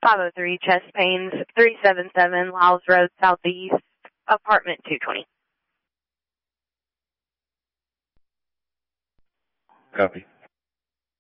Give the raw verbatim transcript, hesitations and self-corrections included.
five oh three Chest Pains, three seven seven Lyles Road Southeast, apartment two twenty. Copy.